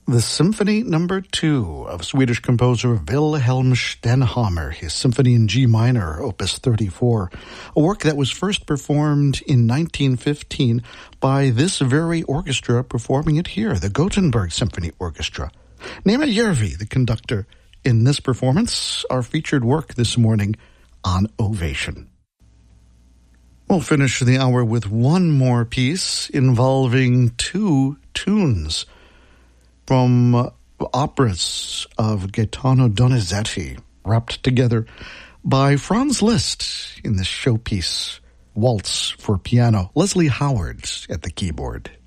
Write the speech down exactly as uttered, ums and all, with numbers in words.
The Symphony Number Two of Swedish composer Wilhelm Stenhammar, his Symphony in G minor, Opus thirty-four, a work that was first performed in nineteen fifteen by this very orchestra performing it here, the Gothenburg Symphony Orchestra. Nema Järvi, the conductor in this performance, our featured work this morning on Ovation. We'll finish the hour with one more piece involving two tunes from uh, operas of Gaetano Donizetti, wrapped together by Franz Liszt in this showpiece, Waltz for Piano. Leslie Howard at the keyboard.